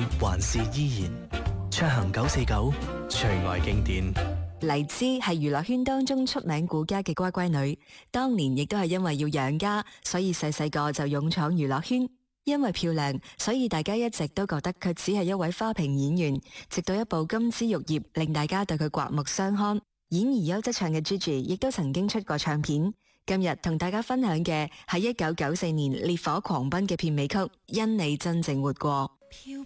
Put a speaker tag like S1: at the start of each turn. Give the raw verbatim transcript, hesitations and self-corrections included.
S1: 你還是依然。卓行九四九，最愛經典。
S2: 黎姿係娛樂圈當中出名顧家嘅乖乖女，當年亦都係因為要養家，所以細細個就勇闖娛樂圈。因為漂亮，所以大家一直都覺得佢只係一位花瓶演員，直到一部《金枝玉葉》令大家對佢刮目相看。演而優則唱嘅 Gigi 亦都曾經出過唱片。今日同大家分享嘅係一九九四年烈火狂奔嘅片尾曲《因你真正活過》。